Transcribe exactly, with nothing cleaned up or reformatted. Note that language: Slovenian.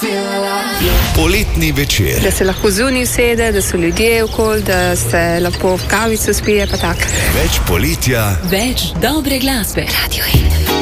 Poletni večer. Da se lahko zunaj usede, da so ljudje okoli, da se lepo v kavico spije, pa tako. Več poletja, več dobre glasbe. Radio Hit.